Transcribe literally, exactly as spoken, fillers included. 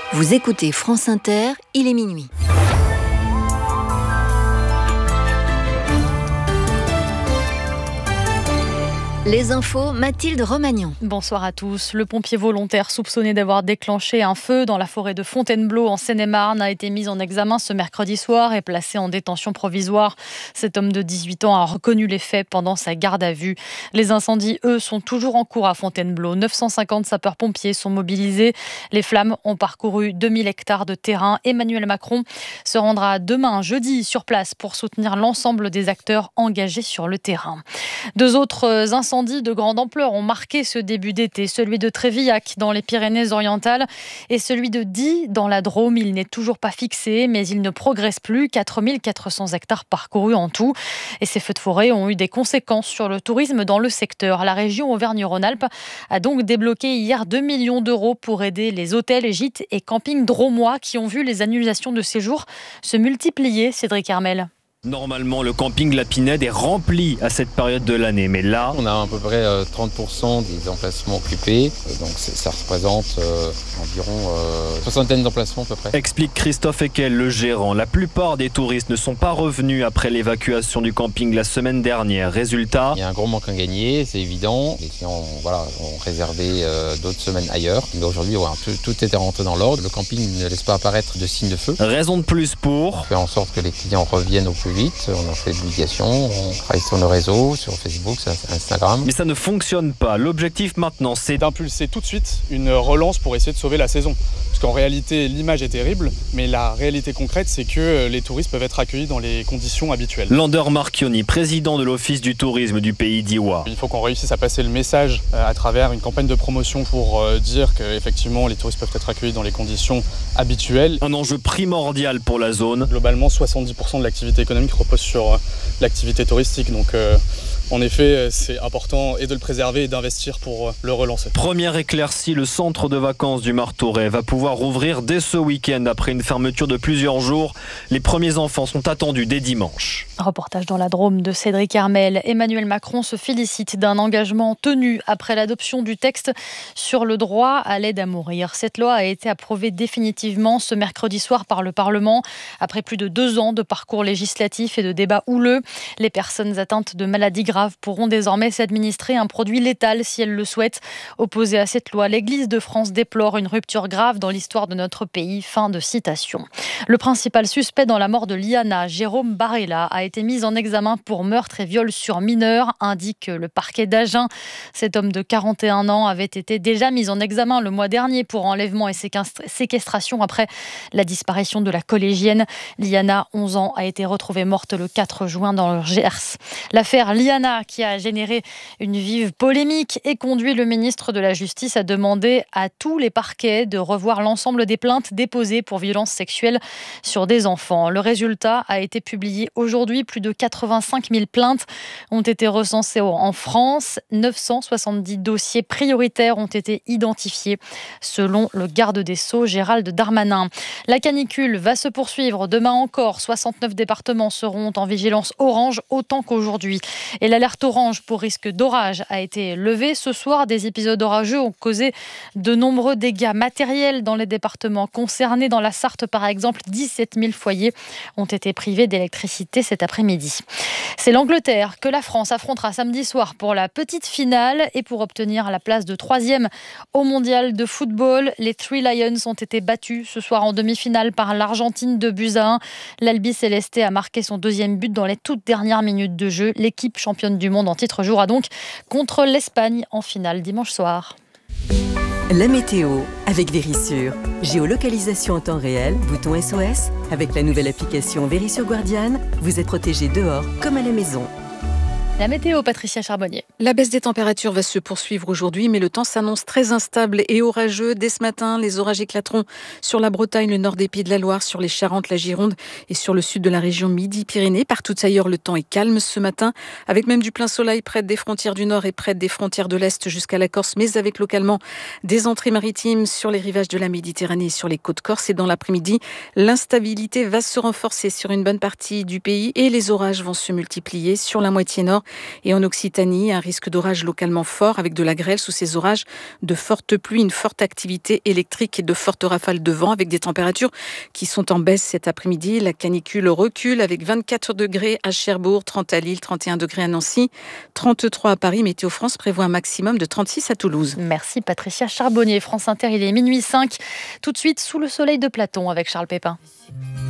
Vous écoutez France Inter, il est minuit. Les infos, Mathilde Romagnan. Bonsoir à tous. Le pompier volontaire soupçonné d'avoir déclenché un feu dans la forêt de Fontainebleau en Seine-et-Marne a été mis en examen ce mercredi soir et placé en détention provisoire. Cet homme de dix-huit ans a reconnu les faits pendant sa garde à vue. Les incendies, eux, sont toujours en cours à Fontainebleau. neuf cent cinquante sapeurs-pompiers sont mobilisés. Les flammes ont parcouru deux mille hectares de terrain. Emmanuel Macron se rendra demain, jeudi, sur place pour soutenir l'ensemble des acteurs engagés sur le terrain. Deux autres incendies de grande ampleur ont marqué ce début d'été, celui de Trévillac dans les Pyrénées-Orientales et celui de Die dans la Drôme. Il n'est toujours pas fixé, mais il ne progresse plus. quatre mille quatre cents hectares parcourus en tout. Et ces feux de forêt ont eu des conséquences sur le tourisme dans le secteur. La région Auvergne-Rhône-Alpes a donc débloqué hier deux millions d'euros pour aider les hôtels, gîtes et campings drômois qui ont vu les annulations de séjour se multiplier. Cédric Hermel. Normalement, le camping La Pinède est rempli à cette période de l'année, mais là... On a à peu près trente pour cent des emplacements occupés, donc ça représente euh, environ euh, soixantaine d'emplacements à peu près. Explique Christophe Eckel, le gérant. La plupart des touristes ne sont pas revenus après l'évacuation du camping la semaine dernière. Résultat... Il y a un gros manque à gagner, c'est évident. Les clients voilà, ont réservé euh, d'autres semaines ailleurs, mais aujourd'hui, voilà, tout, tout était rentré dans l'ordre. Le camping ne laisse pas apparaître de signes de feu. Raison de plus pour... On fait en sorte que les clients reviennent au plus vite. On en fait de publications, on travaille sur nos réseaux, sur Facebook, sur Instagram. Mais ça ne fonctionne pas. L'objectif maintenant, c'est d'impulser tout de suite une relance pour essayer de sauver la saison. Parce qu'en réalité, l'image est terrible, mais la réalité concrète, c'est que les touristes peuvent être accueillis dans les conditions habituelles. Lander Marchioni, président de l'Office du tourisme du pays d'Iwa. Il faut qu'on réussisse à passer le message à travers une campagne de promotion pour dire qu'effectivement, les touristes peuvent être accueillis dans les conditions habituelles. Un enjeu primordial pour la zone. Globalement, soixante-dix pour cent de l'activité économique repose sur l'activité touristique. Donc, euh, en effet, c'est important et de le préserver et d'investir pour le relancer. Première éclaircie, le centre de vacances du Martorey va pouvoir rouvrir dès ce week-end après une fermeture de plusieurs jours. Les premiers enfants sont attendus dès dimanche. Reportage dans la Drôme de Cédric Hermel. Emmanuel Macron se félicite d'un engagement tenu après l'adoption du texte sur le droit à l'aide à mourir. Cette loi a été approuvée définitivement ce mercredi soir par le Parlement. Après plus de deux ans de parcours législatif et de débats houleux, les personnes atteintes de maladies graves pourront désormais s'administrer un produit létal si elles le souhaitent. Opposée à cette loi, l'Église de France déplore une rupture grave dans l'histoire de notre pays. Fin de citation. Le principal suspect dans la mort de Liana, Jérôme Barella, a été mis en examen pour meurtre et viol sur mineur, indique le parquet d'Agen. Cet homme de quarante et un ans avait été déjà mis en examen le mois dernier pour enlèvement et séquestration après la disparition de la collégienne. Liana, onze ans, a été retrouvée morte le quatre juin dans le Gers. L'affaire Liana, qui a généré une vive polémique et conduit le ministre de la Justice à demander à tous les parquets de revoir l'ensemble des plaintes déposées pour violences sexuelles sur des enfants. Le résultat a été publié aujourd'hui. Plus de quatre-vingt-cinq mille plaintes ont été recensées en France. neuf cent soixante-dix dossiers prioritaires ont été identifiés, selon le garde des Sceaux, Gérald Darmanin. La canicule va se poursuivre demain encore. soixante-neuf départements seront en vigilance orange autant qu'aujourd'hui. Et l'alerte orange pour risque d'orage a été levée ce soir. Des épisodes orageux ont causé de nombreux dégâts matériels dans les départements concernés. Dans la Sarthe, par exemple, dix-sept mille foyers ont été privés d'électricité cet après-midi. C'est l'Angleterre que la France affrontera samedi soir pour la petite finale et pour obtenir la place de troisième au mondial de football. Les Three Lions ont été battus ce soir en demi-finale par l'Argentine de buts à un. L'Albi Céleste a marqué son deuxième but dans les toutes dernières minutes de jeu. L'équipe championne du monde en titre jouera donc contre l'Espagne en finale dimanche soir. La météo avec Vérissure. Géolocalisation en temps réel, bouton S O S. Avec la nouvelle application Vérissure Guardian, vous êtes protégé dehors comme à la maison. La météo, Patricia Charbonnier. La baisse des températures va se poursuivre aujourd'hui, mais le temps s'annonce très instable et orageux. Dès ce matin, les orages éclateront sur la Bretagne, le nord des Pays de la Loire, sur les Charentes, la Gironde et sur le sud de la région Midi-Pyrénées. Partout ailleurs, le temps est calme ce matin, avec même du plein soleil près des frontières du nord et près des frontières de l'est jusqu'à la Corse, mais avec localement des entrées maritimes sur les rivages de la Méditerranée et sur les côtes corses. Et dans l'après-midi, l'instabilité va se renforcer sur une bonne partie du pays et les orages vont se multiplier sur la moitié nord Et en Occitanie, un risque d'orage localement fort avec de la grêle. Sous ces orages, de fortes pluies, une forte activité électrique et de fortes rafales de vent avec des températures qui sont en baisse cet après-midi. La canicule recule avec vingt-quatre degrés à Cherbourg, trente à Lille, trente et un degrés à Nancy, trente-trois à Paris. Météo France prévoit un maximum de trente-six à Toulouse. Merci Patricia Charbonnier. France Inter, il est minuit cinq. Tout de suite, sous le soleil de Platon avec Charles Pépin.